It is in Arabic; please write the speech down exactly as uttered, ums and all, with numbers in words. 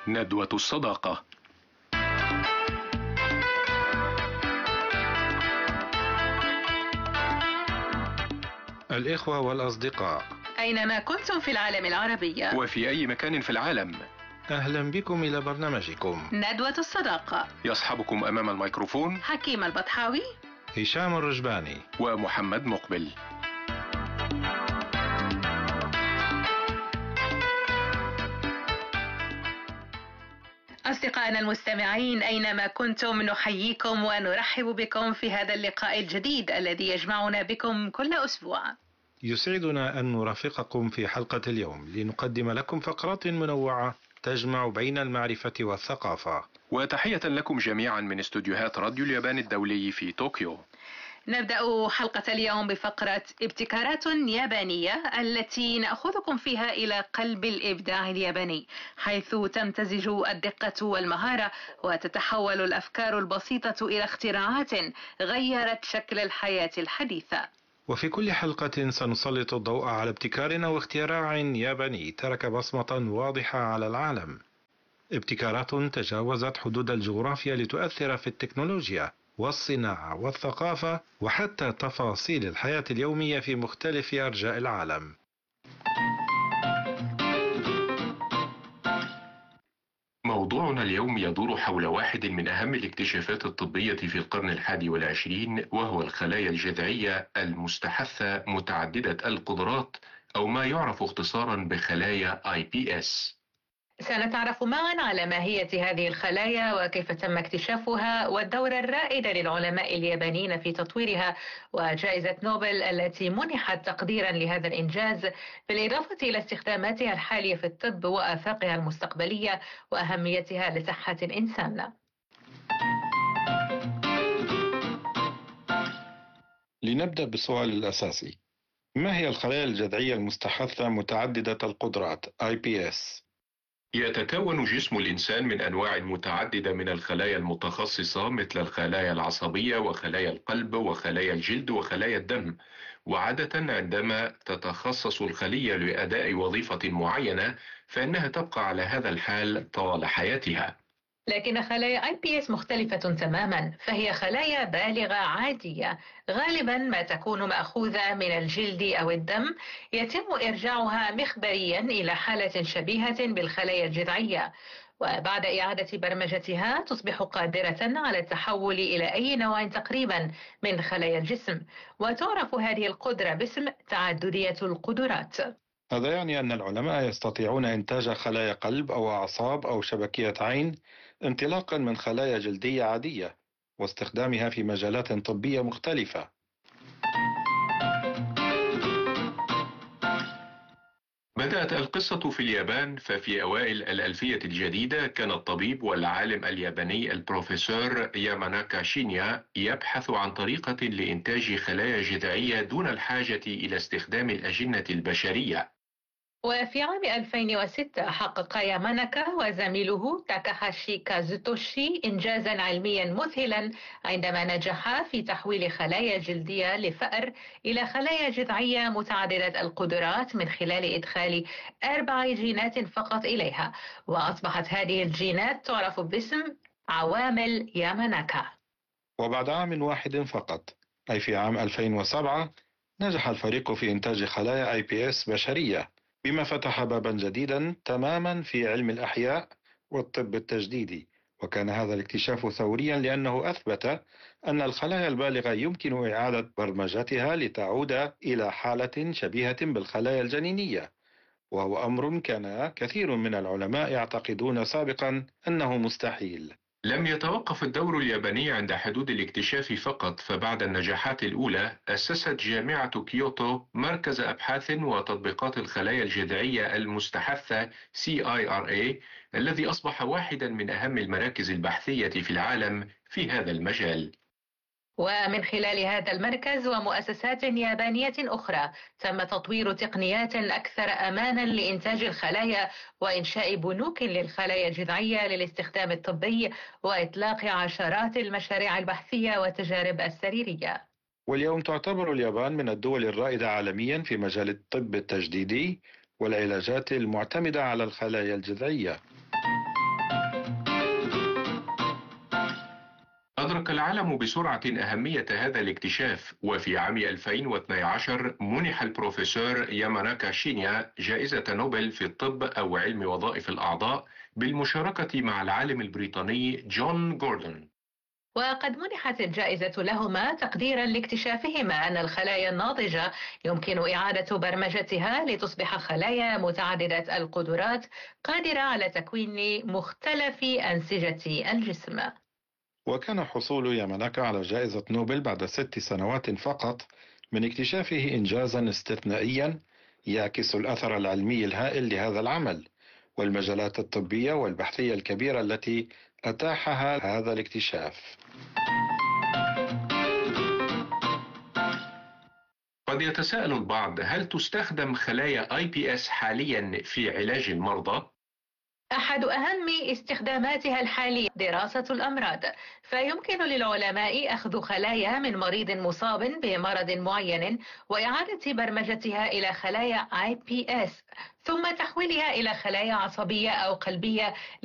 ندوة الصداقة. الإخوة والأصدقاء أينما كنتم في العالم العربي وفي أي مكان في العالم، أهلا بكم إلى برنامجكم ندوة الصداقة. يصحبكم أمام الميكروفون حكيم البطحاوي، هشام الرجباني ومحمد مقبل. أصدقائنا المستمعين أينما كنتم، نحييكم ونرحب بكم في هذا اللقاء الجديد الذي يجمعنا بكم كل أسبوع. يسعدنا أن نرافقكم في حلقة اليوم لنقدم لكم فقرات منوعة تجمع بين المعرفة والثقافة. وتحية لكم جميعا من استوديوهات راديو اليابان الدولي في طوكيو. نبدأ حلقة اليوم بفقرة ابتكارات يابانية التي نأخذكم فيها إلى قلب الإبداع الياباني، حيث تمتزج الدقة والمهارة وتتحول الأفكار البسيطة إلى اختراعات غيرت شكل الحياة الحديثة. وفي كل حلقة سنسلط الضوء على ابتكار واختراع ياباني ترك بصمة واضحة على العالم. ابتكارات تجاوزت حدود الجغرافيا لتؤثر في التكنولوجيا والصناعة والثقافة وحتى تفاصيل الحياة اليومية في مختلف أرجاء العالم. موضوعنا اليوم يدور حول واحد من أهم الاكتشافات الطبية في القرن الحادي والعشرين، وهو الخلايا الجذعية المستحثة متعددة القدرات، أو ما يعرف اختصارا بخلايا آي بي إس. سنتعرف معا على ماهية هذه الخلايا وكيف تم اكتشافها والدور الرائد للعلماء اليابانيين في تطويرها وجائزة نوبل التي منحت تقديرا لهذا الإنجاز، بالإضافة إلى استخداماتها الحالية في الطب وآفاقها المستقبلية وأهميتها لصحة الإنسان. لنبدأ بالسؤال الأساسي: ما هي الخلايا الجذعية المستحثة متعددة القدرات آي بي إس؟ يتكون جسم الإنسان من أنواع متعددة من الخلايا المتخصصة، مثل الخلايا العصبية وخلايا القلب وخلايا الجلد وخلايا الدم. وعادة عندما تتخصص الخلية لأداء وظيفة معينة فإنها تبقى على هذا الحال طوال حياتها. لكن خلايا آي بي إس مختلفة تماما، فهي خلايا بالغة عادية غالبا ما تكون مأخوذة من الجلد أو الدم، يتم إرجاعها مخبريا إلى حالة شبيهة بالخلايا الجذعية، وبعد إعادة برمجتها تصبح قادرة على التحول إلى أي نوع تقريبا من خلايا الجسم، وتعرف هذه القدرة باسم تعددية القدرات. هذا يعني أن العلماء يستطيعون إنتاج خلايا قلب أو أعصاب أو شبكية عين انطلاقا من خلايا جلدية عادية واستخدامها في مجالات طبية مختلفة. بدأت القصة في اليابان، ففي أوائل الألفية الجديدة كان الطبيب والعالم الياباني البروفيسور ياماناكا شينيا يبحث عن طريقة لإنتاج خلايا جذعية دون الحاجة إلى استخدام الأجنة البشرية. وفي عام ألفين وستة حقق ياماناكا وزميله تاكاهاشي كازوتوشي إنجازا علميا مذهلا عندما نجحا في تحويل خلايا جلدية لفأر إلى خلايا جذعية متعددة القدرات من خلال إدخال أربع جينات فقط إليها، وأصبحت هذه الجينات تعرف باسم عوامل ياماناكا. وبعد عام واحد فقط، أي في عام ألفين وسبعة، نجح الفريق في إنتاج خلايا آي بي إس بشرية، بما فتح بابا جديدا تماما في علم الأحياء والطب التجديدي. وكان هذا الاكتشاف ثوريا لأنه أثبت أن الخلايا البالغة يمكن إعادة برمجتها لتعود إلى حالة شبيهة بالخلايا الجنينية، وهو أمر كان كثير من العلماء يعتقدون سابقا أنه مستحيل. لم يتوقف الدور الياباني عند حدود الاكتشاف فقط، فبعد النجاحات الأولى أسست جامعة كيوتو مركز أبحاث وتطبيقات الخلايا الجذعية المستحثة سي آي آر إيه، الذي أصبح واحدا من أهم المراكز البحثية في العالم في هذا المجال. ومن خلال هذا المركز ومؤسسات يابانية أخرى تم تطوير تقنيات أكثر أمانا لإنتاج الخلايا وإنشاء بنوك للخلايا الجذعية للاستخدام الطبي وإطلاق عشرات المشاريع البحثية والتجارب السريرية. واليوم تعتبر اليابان من الدول الرائدة عالميا في مجال الطب التجديدي والعلاجات المعتمدة على الخلايا الجذعية. أدرك العالم بسرعة أهمية هذا الاكتشاف، وفي عام ألفين واثني عشر منح البروفيسور ياماناكا شينيا جائزة نوبل في الطب أو علم وظائف الأعضاء بالمشاركة مع العالم البريطاني جون جوردون. وقد منحت الجائزة لهما تقديرا لاكتشافهما أن الخلايا الناضجة يمكن إعادة برمجتها لتصبح خلايا متعددة القدرات قادرة على تكوين مختلف أنسجة الجسم. وكان حصول ياماناكا على جائزة نوبل بعد ست سنوات فقط من اكتشافه إنجازا استثنائيا يعكس الأثر العلمي الهائل لهذا العمل والمجالات الطبية والبحثية الكبيرة التي أتاحها هذا الاكتشاف. قد يتساءل البعض، هل تستخدم خلايا آي بي إس حاليا في علاج المرضى؟ أحد أهم استخداماتها الحالية دراسة الأمراض، فيمكن للعلماء أخذ خلايا من مريض مصاب بمرض معين وإعادة برمجتها إلى خلايا آي بي إس ثم تحويلها إلى خلايا عصبية أو قلبية